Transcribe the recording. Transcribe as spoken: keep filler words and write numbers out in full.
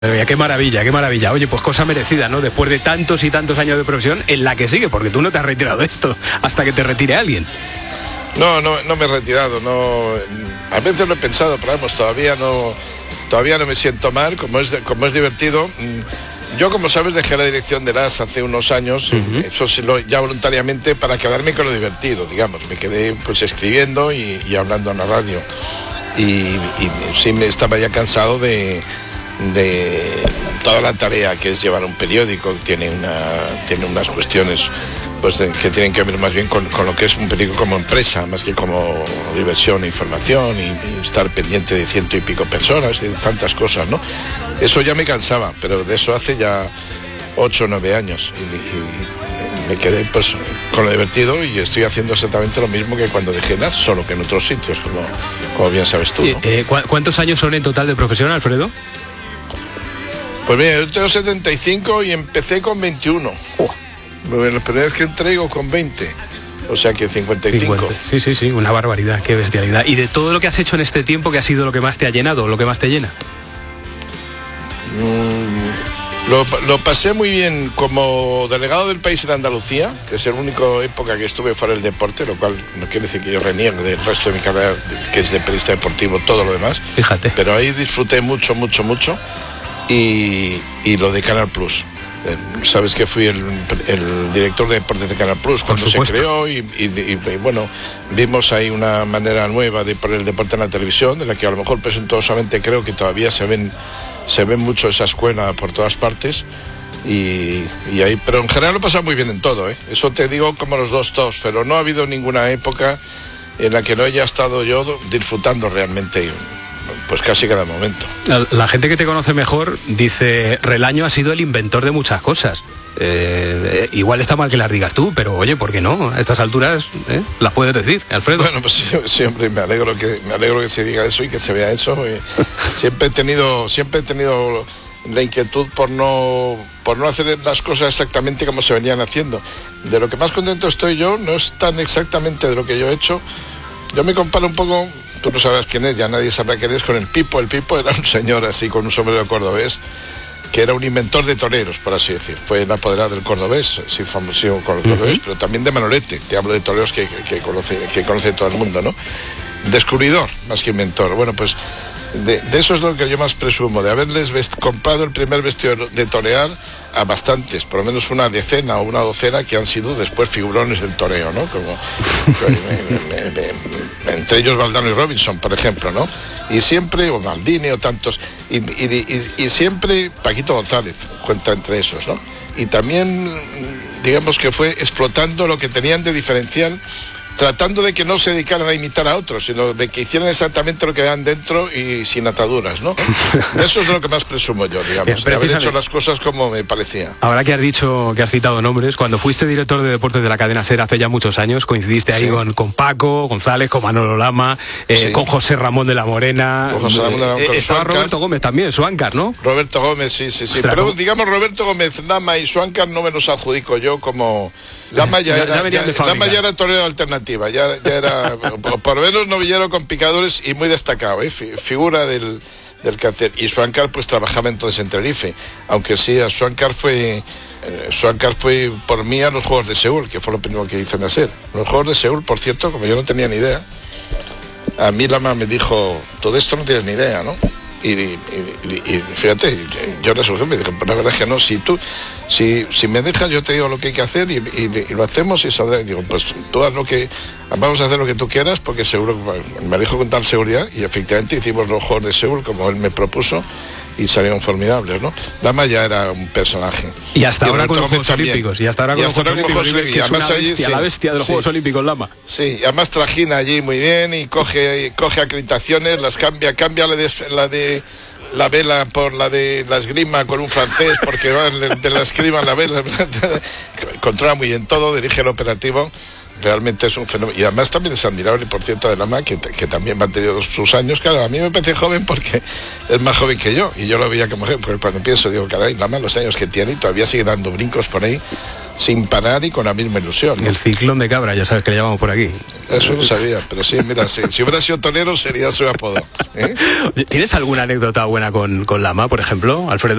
Qué maravilla, qué maravilla. Oye, pues cosa merecida, ¿no? Después de tantos y tantos años de profesión, en la que sigue, porque tú no te has retirado de esto hasta que te retire alguien. No, no, no me he retirado, no. A veces lo he pensado, pero vamos, todavía no, todavía no me siento mal, como es, como es divertido. Yo, como sabes, dejé la dirección de las hace unos años, uh-huh. eso sí, lo, ya voluntariamente, para quedarme con lo divertido, digamos. Me quedé pues escribiendo y, y hablando en la radio. Y, y sí me estaba ya cansado de... de toda la tarea que es llevar un periódico. Tiene una tiene unas cuestiones pues de, que tienen que ver más bien con, con lo que es un periódico como empresa, más que como diversión e información, y, y estar pendiente de ciento y pico personas, de tantas cosas, ¿no? Eso ya me cansaba, pero de eso hace ya ocho o nueve años y, y me quedé pues con lo divertido, y estoy haciendo exactamente lo mismo que cuando dejé las, solo que en otros sitios, como, como bien sabes tú, ¿no? eh, ¿cu- ¿Cuántos años son en total de profesión, Alfredo? Pues mira, yo tengo setenta y cinco y empecé con veintiuno. Oh. La primera vez que entrego con veinte. O sea que cincuenta y cinco. cincuenta. Sí, sí, sí, una barbaridad, qué bestialidad. ¿Y de todo lo que has hecho en este tiempo, qué ha sido lo que más te ha llenado, lo que más te llena? Mm, lo, lo pasé muy bien como delegado del país en Andalucía, que es la única época que estuve fuera del deporte, lo cual no quiere decir que yo reniegue del resto de mi carrera, que es de periodista deportivo, todo lo demás. Fíjate. Pero ahí disfruté mucho, mucho, mucho. Y, y lo de Canal Plus. Eh, sabes que fui el, el director de deportes de Canal Plus cuando se creó y, y, y, y bueno, vimos ahí una manera nueva de poner el deporte en la televisión, de la que a lo mejor presuntuosamente creo que todavía se ven se ven mucho esa escuela por todas partes. Y, y ahí, pero en general lo he pasado muy bien en todo, ¿eh? Eso te digo como los dos tops, pero no ha habido ninguna época en la que no haya estado yo disfrutando realmente pues casi cada momento. La, la gente que te conoce mejor dice, Relaño ha sido el inventor de muchas cosas. Eh, igual está mal que las digas tú, pero oye, ¿por qué no? A estas alturas ¿eh? Las puedes decir, Alfredo. Bueno, pues siempre me alegro que me alegro que se diga eso y que se vea eso. Eh, siempre he tenido siempre he tenido la inquietud por no por no hacer las cosas exactamente como se venían haciendo. De lo que más contento estoy yo no es tan exactamente de lo que yo he hecho. Yo me comparo un poco, tú no sabrás quién es, ya nadie sabrá quién es, con el Pipo. El Pipo era un señor así con un sombrero cordobés, que era un inventor de toreros, por así decir. Fue el apoderado del cordobés, sí, famoso con el cordobés, uh-huh. pero también de Manolete. Te hablo de toreros que, que, conoce, que conoce todo el mundo, ¿no? Descubridor, más que inventor. Bueno, pues de, de eso es lo que yo más presumo, de haberles vest- comprado el primer vestido de torear a bastantes, por lo menos una decena o una docena que han sido después figurones del toreo, ¿no? Como, me, me, me, entre ellos Valdano y Robinson, por ejemplo, ¿no? Y siempre, o Maldini o tantos, y, y, y, y siempre Paquito González cuenta entre esos, ¿no? Y también, digamos que fue explotando lo que tenían de diferencial, tratando de que no se dedicaran a imitar a otros, sino de que hicieran exactamente lo que vean dentro y sin ataduras, ¿no? Eso es lo que más presumo yo, digamos, de haber hecho las cosas como me parecía. Ahora que has dicho, que has citado nombres, cuando fuiste director de deportes de la cadena SER hace ya muchos años, coincidiste ahí sí. con, con Paco González, con Manolo Lama, eh, sí. con José Ramón de la Morena, con José Ramón de la Morena, eh, estaba Roberto Gómez también, Suáncar, ¿no? Roberto Gómez, sí, sí, sí. Ostras, pero ¿no? digamos Roberto Gómez, Lama y Suáncar no me los adjudico yo como... Lama ya, ya, ya, ya, Lama ya era torero alternativa, ya, ya era por lo menos novillero con picadores y muy destacado, ¿eh? Figura del, del cáncer. Y Suáncar pues trabajaba entonces en Tenerife, aunque sí, a Suáncar fue eh, Suáncar fue por mí a los Juegos de Seúl, que fue lo primero que hice nacer. Los Juegos de Seúl, por cierto, como yo no tenía ni idea, a mí Lama me dijo, todo esto no tienes ni idea, ¿no? Y, y, y, y fíjate, yo resolví, me dijo, pero la verdad es que no, si tú, si, si me dejas yo te digo lo que hay que hacer y, y, y lo hacemos y saldrá. Y digo, pues tú haz lo que, vamos a hacer lo que tú quieras, porque seguro, me dijo con tal seguridad, y efectivamente hicimos los Juegos de Seúl como él me propuso, y salieron formidables, ¿no? Lama ya era un personaje. Y hasta y ahora con los Juegos también. Olímpicos, y hasta ahora con y los Juegos Olímpicos, Olímpicos, que es una bestia, allí, sí, la bestia de los sí. Juegos Olímpicos, Lama. Sí, y además trajina allí muy bien, y coge, coge acreditaciones, las cambia, cambia la de, la de la vela por la de la esgrima con un francés, porque va de la esgrima a la vela, controla muy bien todo, dirige el operativo. realmente es un fenómeno. Y además también es admirable, por cierto, de Lama, que, que también va a tener sus años. Claro, a mí me parece joven porque es más joven que yo, y yo lo veía como joven, porque cuando pienso, digo, caray, Lama, los años que tiene, y todavía sigue dando brincos por ahí, sin parar y con la misma ilusión, ¿no? El ciclón de cabra, ya sabes que le llamamos por aquí. Eso lo sabía, pero sí, mira, sí, si hubiera sido tonero sería su apodo, ¿eh? ¿Tienes alguna anécdota buena con, con Lama, por ejemplo, Alfredo?